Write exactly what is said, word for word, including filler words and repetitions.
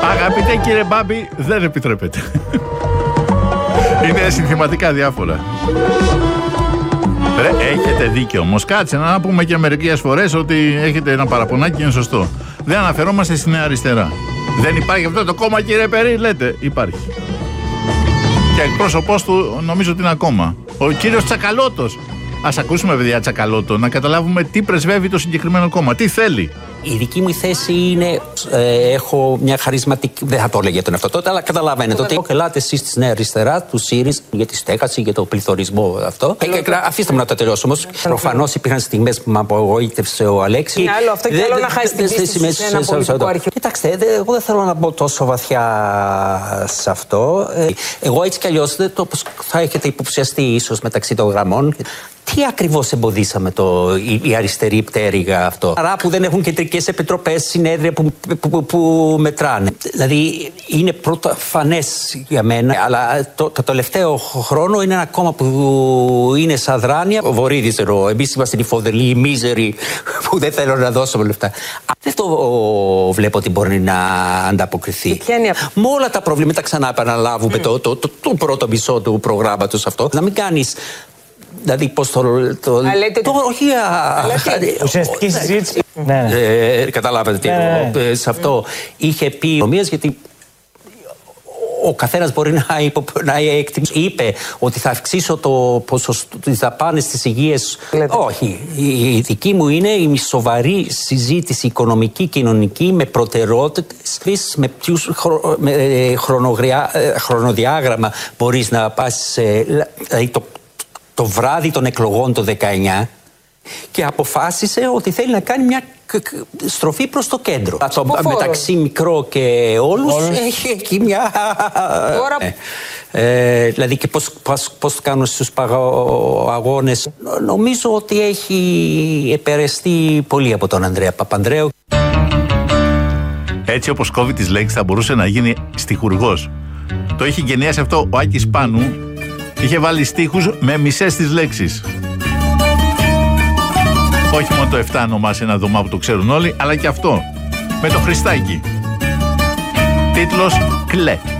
Αγαπητέ κύριε Μπάμπη, δεν επιτρέπεται. Είναι συνθηματικά διάφορα. Ρε, έχετε δίκιο όμως. Κάτσε να πούμε και μερικές φορές ότι έχετε ένα παραπονάκι και είναι σωστό. Δεν αναφερόμαστε στη Νέα Αριστερά. Δεν υπάρχει αυτό το κόμμα, κύριε Περί, λέτε. Υπάρχει. Και εκπρόσωπός του νομίζω ότι είναι ακόμα. Ο κύριος Τσακαλώτος. Ας ακούσουμε, παιδιά, Τσακαλώτο, να καταλάβουμε τι πρεσβεύει το συγκεκριμένο κόμμα. Τι θέλει. Η δική μου θέση είναι, ε, έχω μια χαρισματική, δεν θα το έλεγε τον εαυτό τότε, αλλά καταλαβαίνετε ότι ελάτε εσείς στη Νέα Αριστερά, του ΣΥΡΙΖΑ, για τη στέγαση, για το πληθωρισμό αυτό. Ε, ε, αφήστε μου να το τελειώσω όμως. Προφανώς υπήρχαν στιγμές που με απογοήτευσε ο Αλέξης. Είναι άλλο αυτό και άλλο να χάσει την πίστη σε ένα πολιτικό αρχηγό. Κοιτάξτε, εγώ δεν θέλω να μπω τόσο βαθιά σε αυτό. Εγώ έτσι κι αλλιώς, θα έχετε υποψιαστεί ίσως μεταξύ των γραμμών. Τι ακριβώς εμποδίσαμε το, η, η αριστερή πτέρυγα αυτό. Άρα που δεν έχουν κεντρικές επιτροπές, συνέδρια που, που, που, που μετράνε. Δηλαδή είναι πρωτοφανές για μένα, αλλά το, το τελευταίο χρόνο είναι ένα κόμμα που είναι σαν δράνεια. Ο Βορίδης εννοώ. Εμείς είμαστε οι φοδελοί, οι μίζεροι που δεν θέλουν να δώσουμε λεφτά. Δεν το βλέπω ότι μπορεί να ανταποκριθεί. Με όλα τα προβλήματα, ξανά επαναλάβουμε mm. το, το, το, το πρώτο μισό του προγράμματος αυτό. Να μην κάνεις. Δηλαδή, πώς το. το, λέτε, το όχι. Ουσιαστική συζήτηση. Ναι, ναι. Ε, καταλάβατε τι ναι, ναι. Ε, σε αυτό είχε πει ο Μίας, γιατί ο καθένας μπορεί να, υπο, να εκτιμήσει. Είπε ότι θα αυξήσω το ποσοστό της δαπάνης της υγείας. Λέτε. Όχι. Η, η δική μου είναι η σοβαρή συζήτηση οικονομική, κοινωνική, με προτεραιότητες, με ποιους χρο, με, χρονογριά, χρονοδιάγραμμα μπορείς να πας σε. Δηλαδή το, το βράδυ των εκλογών το δεκαεννιά και αποφάσισε ότι θέλει να κάνει μια στροφή προς το κέντρο. Το, μεταξύ μικρό και όλους, όλους. Έχει εκεί μια... Τώρα... Ε, δηλαδή και πώς, πώς, πώς κάνουν στους αγώνες. Νομίζω ότι έχει επαιρεστεί πολύ από τον Ανδρέα Παπανδρέου. Έτσι όπως κόβει τις λέξεις θα μπορούσε να γίνει στιχουργός. Το είχε γενιάσει αυτό ο Άκης Πάνου. Είχε βάλει στίχους με μισές τις λέξεις. Όχι μόνο το εφτά ονομάσει ένα δωμά που το ξέρουν όλοι, αλλά και αυτό. Με το Χριστάκι. Τίτλος «Κλε».